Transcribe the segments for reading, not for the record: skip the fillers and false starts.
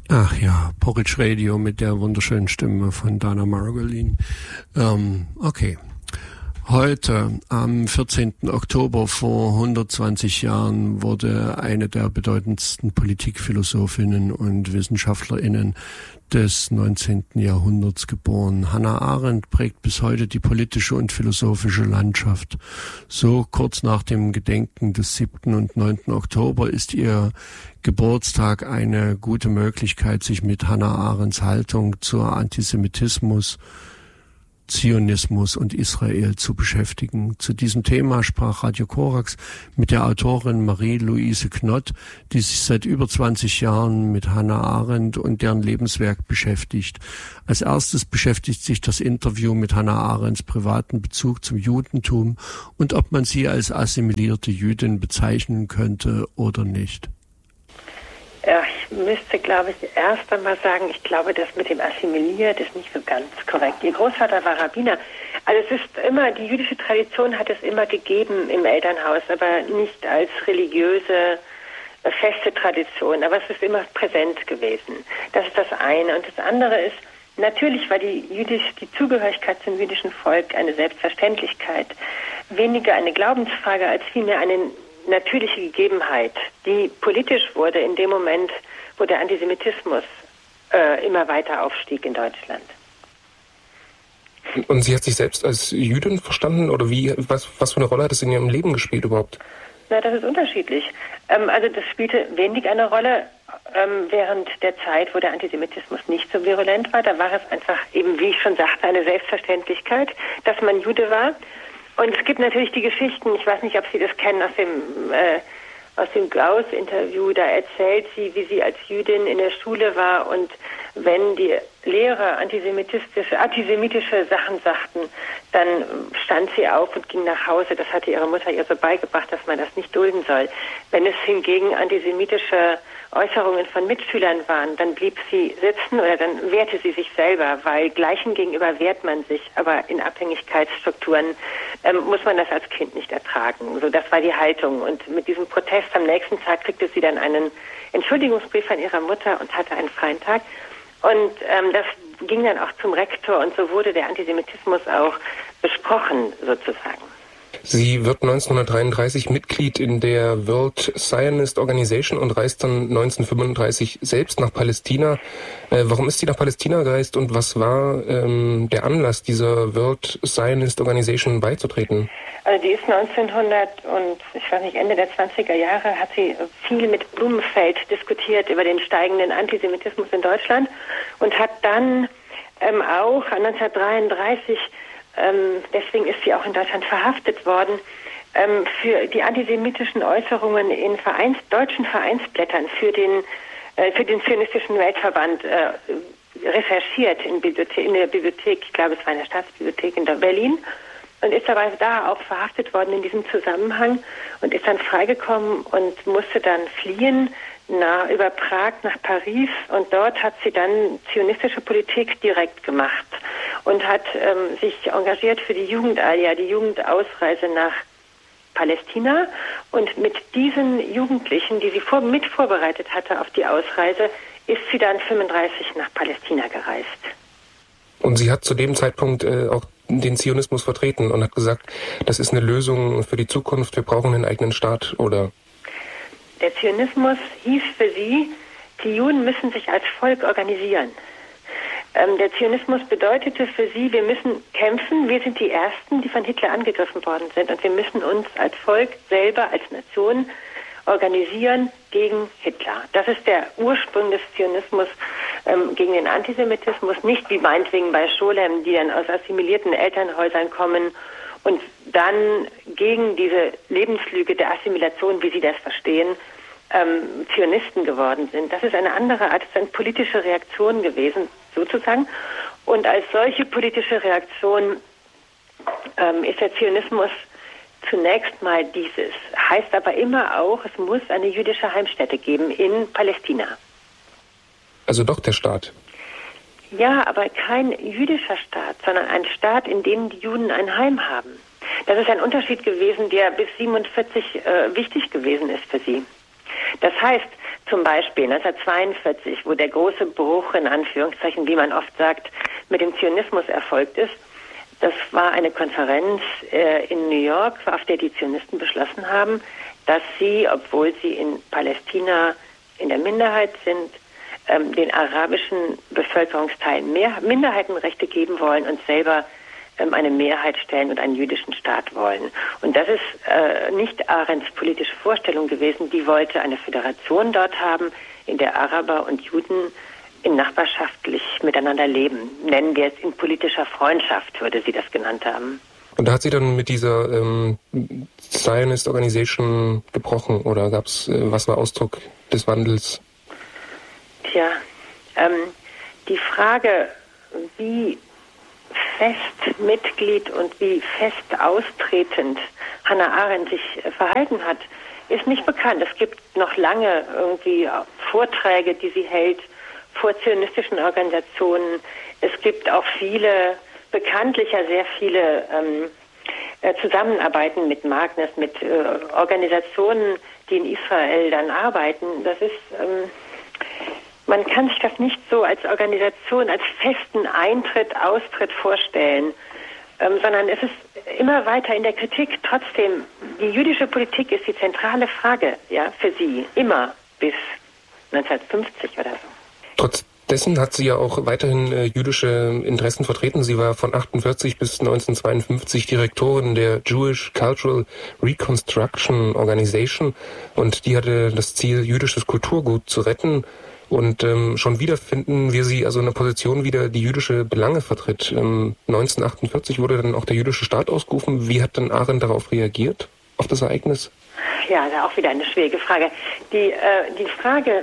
Ach ja, Porridge Radio mit der wunderschönen Stimme von Dana Margolin. Okay. Heute, am 14. Oktober vor 120 Jahren, wurde eine der bedeutendsten Politikphilosophinnen und WissenschaftlerInnen des 19. Jahrhunderts geboren. Hannah Arendt prägt bis heute die politische und philosophische Landschaft. So kurz nach dem Gedenken des 7. und 9. Oktober ist ihr Geburtstag eine gute Möglichkeit, sich mit Hannah Arendts Haltung zur Antisemitismus, Zionismus und Israel zu beschäftigen. Zu diesem Thema sprach Radio Korax mit der Autorin Marie-Louise Knott, die sich seit über 20 Jahren mit Hannah Arendt und deren Lebenswerk beschäftigt. Als erstes beschäftigt sich das Interview mit Hannah Arendts privaten Bezug zum Judentum und ob man sie als assimilierte Jüdin bezeichnen könnte oder nicht. Ja, ich müsste, glaube ich, erst einmal sagen, ich glaube, das mit dem Assimiliert ist nicht so ganz korrekt. Ihr Großvater war Rabbiner. Also es ist immer, die jüdische Tradition hat es immer gegeben im Elternhaus, aber nicht als religiöse, feste Tradition. Aber es ist immer präsent gewesen. Das ist das eine. Und das andere ist, natürlich war die Zugehörigkeit zum jüdischen Volk eine Selbstverständlichkeit. Weniger eine Glaubensfrage als vielmehr eine natürliche Gegebenheit, die politisch wurde in dem Moment, wo der Antisemitismus immer weiter aufstieg in Deutschland. Und sie hat sich selbst als Jüdin verstanden oder was für eine Rolle hat es in ihrem Leben gespielt überhaupt? Na, das ist unterschiedlich. Also das spielte wenig eine Rolle während der Zeit, wo der Antisemitismus nicht so virulent war. Da war es einfach eben, wie ich schon sagte, eine Selbstverständlichkeit, dass man Jude war. Und es gibt natürlich die Geschichten, ich weiß nicht, ob Sie das kennen, aus dem Gauss-Interview, da erzählt sie, wie sie als Jüdin in der Schule war und wenn die Lehrer antisemitische Sachen sagten, dann stand sie auf und ging nach Hause. Das hatte ihre Mutter ihr so beigebracht, dass man das nicht dulden soll. Wenn es hingegen antisemitische Äußerungen von Mitschülern waren, dann blieb sie sitzen oder dann wehrte sie sich selber, weil Gleichen gegenüber wehrt man sich, aber in Abhängigkeitsstrukturen muss man das als Kind nicht ertragen. So, das war die Haltung. Und mit diesem Protest am nächsten Tag kriegte sie dann einen Entschuldigungsbrief von ihrer Mutter und hatte einen freien Tag. Und das ging dann auch zum Rektor und so wurde der Antisemitismus auch besprochen, sozusagen. Sie wird 1933 Mitglied in der World Zionist Organization und reist dann 1935 selbst nach Palästina. Warum ist sie nach Palästina gereist und was war der Anlass, dieser World Zionist Organization beizutreten? Also die ist 1900 und ich weiß nicht, Ende der 20er Jahre hat sie viel mit Blumenfeld diskutiert über den steigenden Antisemitismus in Deutschland und hat dann auch 1933 deswegen ist sie auch in Deutschland verhaftet worden, für die antisemitischen Äußerungen in deutschen Vereinsblättern für den Zionistischen Weltverband recherchiert in der Bibliothek, ich glaube es war in der Staatsbibliothek in Berlin, und ist dabei da auch verhaftet worden in diesem Zusammenhang und ist dann freigekommen und musste dann fliehen über Prag nach Paris und dort hat sie dann zionistische Politik direkt gemacht und hat sich engagiert für die Jugendalia, die Jugendausreise nach Palästina und mit diesen Jugendlichen, die sie mit vorbereitet hatte auf die Ausreise, ist sie dann 1935 nach Palästina gereist. Und sie hat zu dem Zeitpunkt auch den Zionismus vertreten und hat gesagt, das ist eine Lösung für die Zukunft, wir brauchen einen eigenen Staat, oder? Der Zionismus hieß für sie, die Juden müssen sich als Volk organisieren. Der Zionismus bedeutete für sie, wir müssen kämpfen, wir sind die Ersten, die von Hitler angegriffen worden sind und wir müssen uns als Volk selber, als Nation organisieren gegen Hitler. Das ist der Ursprung des Zionismus gegen den Antisemitismus, nicht wie meinetwegen bei Scholem, die dann aus assimilierten Elternhäusern kommen und dann gegen diese Lebenslüge der Assimilation, wie sie das verstehen, Zionisten geworden sind. Das ist eine andere Art, das ist eine politische Reaktion gewesen, sozusagen. Und als solche politische Reaktion ist der Zionismus zunächst mal dieses. Heißt aber immer auch, es muss eine jüdische Heimstätte geben in Palästina. Also doch der Staat. Ja, aber kein jüdischer Staat, sondern ein Staat, in dem die Juden ein Heim haben. Das ist ein Unterschied gewesen, der bis 1947 wichtig gewesen ist für sie. Das heißt, Zum Beispiel 1942, wo der große Bruch, in Anführungszeichen, wie man oft sagt, mit dem Zionismus erfolgt ist. Das war eine Konferenz in New York, auf der die Zionisten beschlossen haben, dass sie, obwohl sie in Palästina in der Minderheit sind, den arabischen Bevölkerungsteilen mehr Minderheitenrechte geben wollen und selber eine Mehrheit stellen und einen jüdischen Staat wollen. Und das ist nicht Arendts politische Vorstellung gewesen. Die wollte eine Föderation dort haben, in der Araber und Juden in nachbarschaftlich miteinander leben. Nennen wir es in politischer Freundschaft, würde sie das genannt haben. Und da hat sie dann mit dieser Zionist Organization gebrochen, oder was war Ausdruck des Wandels? Tja, die Frage, wie fest Mitglied und wie fest austretend Hannah Arendt sich verhalten hat, ist nicht bekannt. Es gibt noch lange irgendwie Vorträge, die sie hält vor zionistischen Organisationen. Es gibt auch bekanntlich sehr viele Zusammenarbeiten mit Magnus, mit Organisationen, die in Israel dann arbeiten. Das ist man kann sich das nicht so als Organisation, als festen Austritt vorstellen, sondern es ist immer weiter in der Kritik. Trotzdem, die jüdische Politik ist die zentrale Frage, ja, für sie, immer bis 1950 oder so. Trotz dessen hat sie ja auch weiterhin jüdische Interessen vertreten. Sie war von 1948 bis 1952 Direktorin der Jewish Cultural Reconstruction Organization, und die hatte das Ziel, jüdisches Kulturgut zu retten. Und schon wieder finden wir sie also in einer Position wieder, die jüdische Belange vertritt. 1948 wurde dann auch der jüdische Staat ausgerufen. Wie hat dann Arendt darauf reagiert, auf das Ereignis? Ja, auch wieder eine schwierige Frage. Die Frage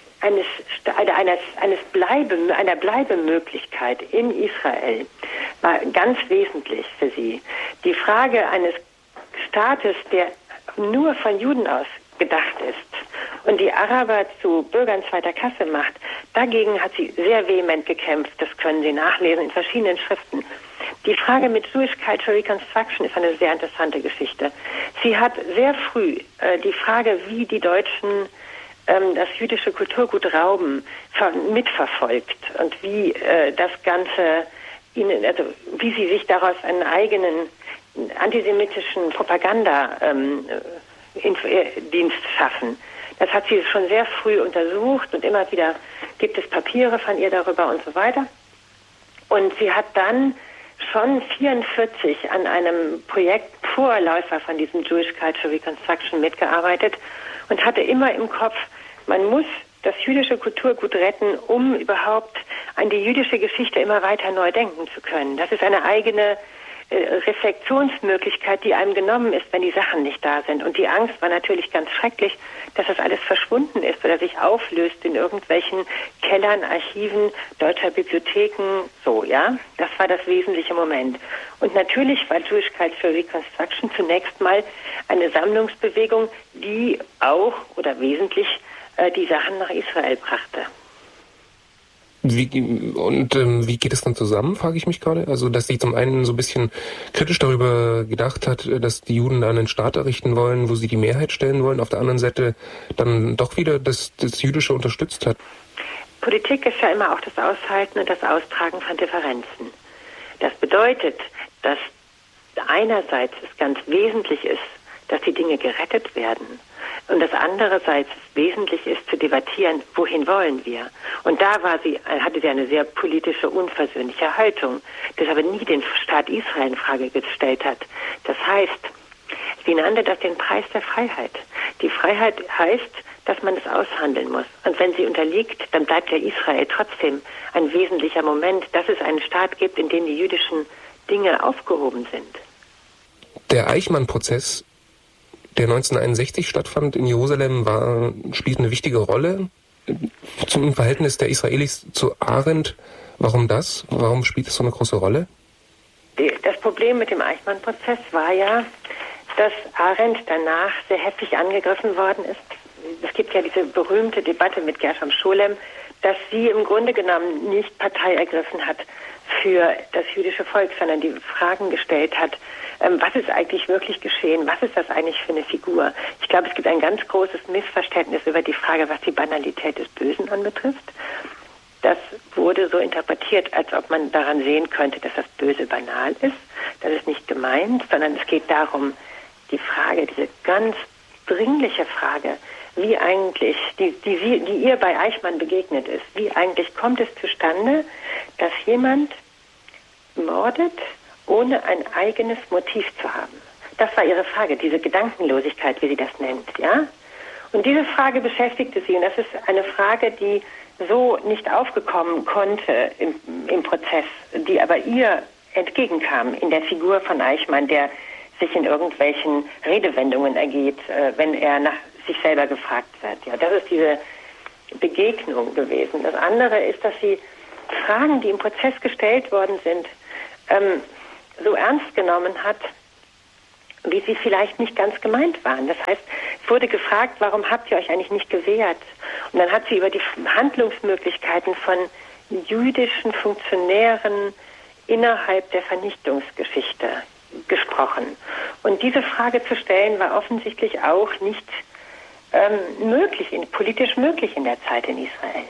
einer Bleibemöglichkeit in Israel war ganz wesentlich für sie. Die Frage eines Staates, der nur von Juden aus gedacht ist und die Araber zu Bürgern zweiter Klasse macht, dagegen hat sie sehr vehement gekämpft. Das können Sie nachlesen in verschiedenen Schriften. Die Frage mit Jewish Cultural Reconstruction ist eine sehr interessante Geschichte. Sie hat sehr früh die Frage, wie die Deutschen das jüdische Kulturgut rauben, mitverfolgt und wie das Ganze wie sie sich daraus einen eigenen antisemitischen Propagandadienst schaffen. Das hat sie schon sehr früh untersucht und immer wieder gibt es Papiere von ihr darüber und so weiter. Und sie hat dann schon 1944 an einem Projekt Vorläufer von diesem Jewish Cultural Reconstruction mitgearbeitet und hatte immer im Kopf, man muss das jüdische Kulturgut retten, um überhaupt an die jüdische Geschichte immer weiter neu denken zu können. Das ist eine eigene Reflexionsmöglichkeit, die einem genommen ist, wenn die Sachen nicht da sind. Und die Angst war natürlich ganz schrecklich, dass das alles verschwunden ist oder sich auflöst in irgendwelchen Kellern, Archiven deutscher Bibliotheken, so, ja. Das war das wesentliche Moment. Und natürlich war Jewish Cultural Reconstruction zunächst mal eine Sammlungsbewegung, die auch oder wesentlich die Sachen nach Israel brachte. Wie geht es dann zusammen, frage ich mich gerade? Also, dass sie zum einen so ein bisschen kritisch darüber gedacht hat, dass die Juden da einen Staat errichten wollen, wo sie die Mehrheit stellen wollen, auf der anderen Seite dann doch wieder das Jüdische unterstützt hat. Politik ist ja immer auch das Aushalten und das Austragen von Differenzen. Das bedeutet, dass einerseits es ganz wesentlich ist, dass die Dinge gerettet werden. Und das andererseits wesentlich ist zu debattieren, wohin wollen wir? Und da hatte sie eine sehr politische, unversöhnliche Haltung, das aber nie den Staat Israel in Frage gestellt hat. Das heißt, sie nannte das den Preis der Freiheit. Die Freiheit heißt, dass man es aushandeln muss. Und wenn sie unterliegt, dann bleibt ja Israel trotzdem ein wesentlicher Moment, dass es einen Staat gibt, in dem die jüdischen Dinge aufgehoben sind. Der Eichmann-Prozess, der 1961 stattfand in Jerusalem, spielt eine wichtige Rolle zum Verhältnis der Israelis zu Arendt. Warum das? Warum spielt es so eine große Rolle? Das Problem mit dem Eichmann-Prozess war ja, dass Arendt danach sehr heftig angegriffen worden ist. Es gibt ja diese berühmte Debatte mit Gershom Scholem, dass sie im Grunde genommen nicht Partei ergriffen hat für das jüdische Volk, sondern die Fragen gestellt hat, Was ist eigentlich wirklich geschehen? Was ist das eigentlich für eine Figur? Ich glaube, es gibt ein ganz großes Missverständnis über die Frage, was die Banalität des Bösen anbetrifft. Das wurde so interpretiert, als ob man daran sehen könnte, dass das Böse banal ist. Das ist nicht gemeint, sondern es geht darum, die Frage, diese ganz dringliche Frage, wie eigentlich, die ihr bei Eichmann begegnet ist, wie eigentlich kommt es zustande, dass jemand mordet, ohne ein eigenes Motiv zu haben? Das war ihre Frage, diese Gedankenlosigkeit, wie sie das nennt, ja? Und diese Frage beschäftigte sie, und das ist eine Frage, die so nicht aufgekommen konnte im Prozess, die aber ihr entgegenkam in der Figur von Eichmann, der sich in irgendwelchen Redewendungen ergeht, wenn er nach sich selber gefragt wird. Ja, das ist diese Begegnung gewesen. Das andere ist, dass sie Fragen, die im Prozess gestellt worden sind, so ernst genommen hat, wie sie vielleicht nicht ganz gemeint waren. Das heißt, es wurde gefragt, warum habt ihr euch eigentlich nicht gewehrt? Und dann hat sie über die Handlungsmöglichkeiten von jüdischen Funktionären innerhalb der Vernichtungsgeschichte gesprochen. Und diese Frage zu stellen, war offensichtlich auch nicht politisch möglich in der Zeit in Israel.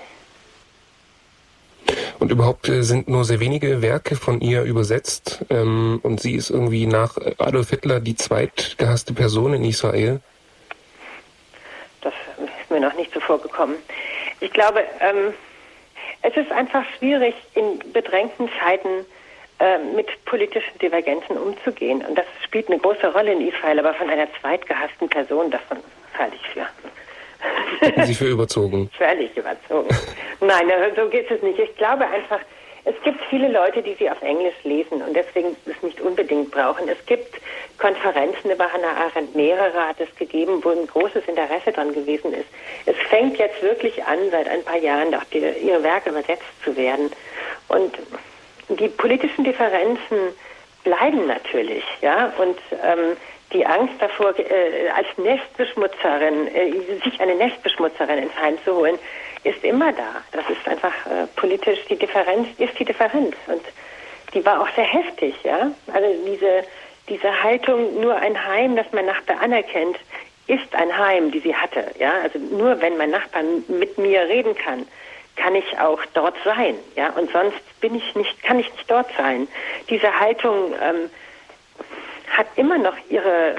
Und überhaupt sind nur sehr wenige Werke von ihr übersetzt. Und sie ist irgendwie nach Adolf Hitler die zweitgehasste Person in Israel. Das ist mir noch nicht so vorgekommen. Ich glaube, es ist einfach schwierig, in bedrängten Zeiten mit politischen Divergenzen umzugehen. Und das spielt eine große Rolle in Israel, aber von einer zweitgehassten Person, davon halte ich für. Hätten Sie für überzogen? Völlig überzogen. Nein, so geht es nicht. Ich glaube einfach, es gibt viele Leute, die sie auf Englisch lesen und deswegen es nicht unbedingt brauchen. Es gibt Konferenzen über Hannah Arendt, mehrere hat es gegeben, wo ein großes Interesse dran gewesen ist. Es fängt jetzt wirklich an, seit ein paar Jahren auch ihre Werke übersetzt zu werden. Und die politischen Differenzen bleiben natürlich, ja, und die Angst davor, als Nestbeschmutzerin, sich eine Nestbeschmutzerin ins Heim zu holen, ist immer da. Das ist einfach politisch, die Differenz ist die Differenz. Und die war auch sehr heftig, ja. Also diese Haltung, nur ein Heim, das mein Nachbar anerkennt, ist ein Heim, die sie hatte, ja. Also nur wenn mein Nachbar mit mir reden kann, kann ich auch dort sein, ja. Und sonst kann ich nicht dort sein. Diese Haltung, hat immer noch ihre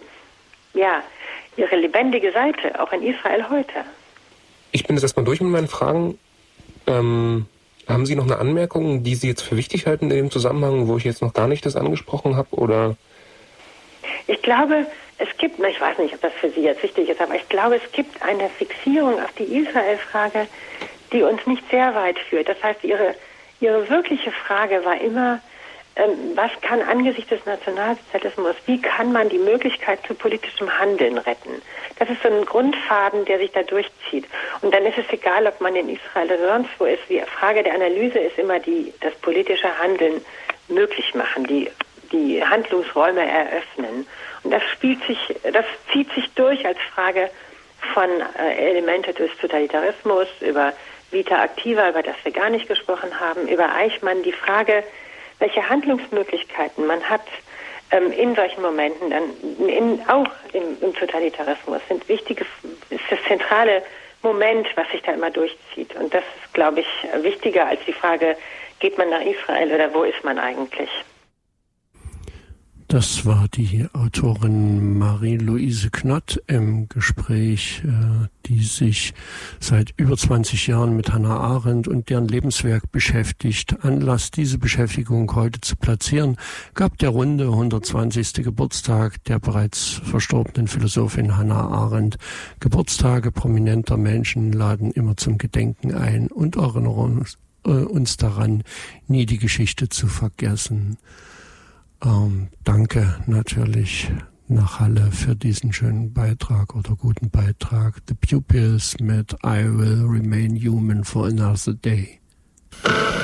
lebendige Seite, auch in Israel heute. Ich bin jetzt erstmal durch mit meinen Fragen. Haben Sie noch eine Anmerkung, die Sie jetzt für wichtig halten in dem Zusammenhang, wo ich jetzt noch gar nicht das angesprochen habe? Oder? Ich glaube, es gibt, ich weiß nicht, ob das für Sie jetzt wichtig ist, aber ich glaube, es gibt eine Fixierung auf die Israel-Frage, die uns nicht sehr weit führt. Das heißt, ihre wirkliche Frage war immer, was kann angesichts des Nationalsozialismus, wie kann man die Möglichkeit zu politischem Handeln retten? Das ist so ein Grundfaden, der sich da durchzieht. Und dann ist es egal, ob man in Israel oder sonst wo ist. Die Frage der Analyse ist immer das politische Handeln möglich machen, die Handlungsräume eröffnen. Und das zieht sich durch als Frage von Elemente des Totalitarismus, über Vita Activa, über das wir gar nicht gesprochen haben, über Eichmann, die Frage, welche Handlungsmöglichkeiten man hat in solchen Momenten, dann auch im Totalitarismus, ist das zentrale Moment, was sich da immer durchzieht. Und das ist, glaube ich, wichtiger als die Frage, geht man nach Israel oder wo ist man eigentlich? Das war die Autorin Marie-Louise Knott im Gespräch, die sich seit über 20 Jahren mit Hannah Arendt und deren Lebenswerk beschäftigt. Anlass, diese Beschäftigung heute zu platzieren, gab der runde 120. Geburtstag der bereits verstorbenen Philosophin Hannah Arendt. Geburtstage prominenter Menschen laden immer zum Gedenken ein und erinnern uns daran, nie die Geschichte zu vergessen. Danke natürlich nach Halle für diesen schönen Beitrag oder guten Beitrag. The Pupils mit I Will Remain Human for Another Day.